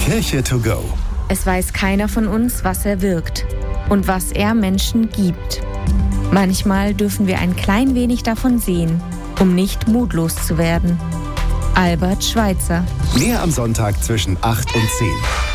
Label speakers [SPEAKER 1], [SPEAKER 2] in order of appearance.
[SPEAKER 1] Kirche to go.
[SPEAKER 2] Es weiß keiner von uns, was er wirkt und was er Menschen gibt. Manchmal dürfen wir ein klein wenig davon sehen, um nicht mutlos zu werden. Albert Schweitzer.
[SPEAKER 1] Mehr am Sonntag zwischen 8 und 10.